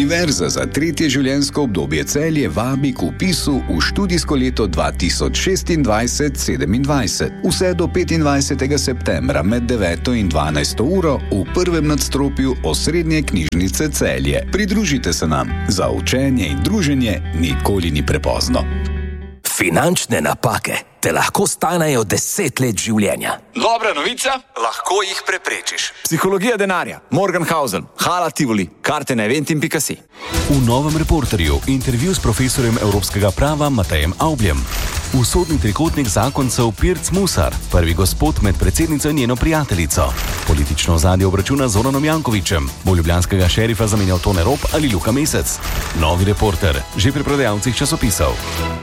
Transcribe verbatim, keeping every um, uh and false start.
Univerza za tretje življenjsko obdobje Celje vabi k vpisu v študijsko leto dva tisoč šestindvajset sedemindvajset. Vse do petindvajsetega septembra med deveto in dvanajsto uro v prvem nadstropju Osrednje knjižnice Celje. Pridružite se nam. Za učenje in druženje nikoli ni prepozno. Finančne napake te lahko stanejo deset let življenja. Dobra novica, Lahko jih preprečiš. psihologija denarja, Morgenhausen, Hala Tivoli, karte na eventim pika si. V Novem Reporterju intervju s profesorjem evropskega prava Matejem Avbljem. V sodni trikotnik zakoncev Pirc Musar, prvi gospod med predsednico in njeno prijateljico. Politično ozadje obračuna z Zoranom Jankovićem, bo ljubljanskega šerifa zamenjal Tone Rop ali Luka Mesec. Novi Reporter, že pri prodajalcih časopisov.